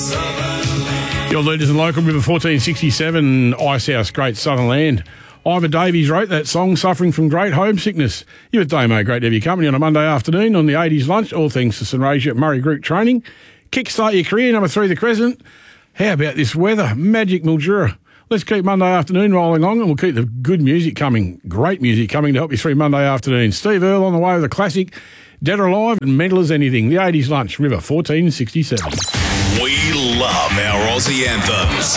Your leaders in local River 1467, Icehouse, Great Southern Land. Ivor Davies wrote that song, Suffering from Great Homesickness. You with Damo, great to have your company on a Monday afternoon on the 80s lunch, all thanks to St Razia Murray Group Training. Kickstart your career, number 3, The Crescent. How about this weather? Magic Mildura. Let's keep Monday afternoon rolling on and we'll keep the good music coming, great music coming to help you through Monday afternoon. Steve Earle on the way with a classic, Dead or Alive and Mental as Anything. The 80s lunch, River 1467. We love our Aussie anthems.